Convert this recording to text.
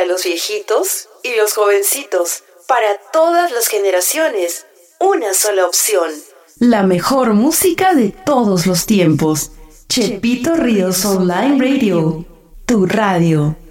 los viejitos y los jovencitos, para todas las generaciones, una sola opción. La mejor música de todos los tiempos. Chepito Ríos Online Radio, tu radio.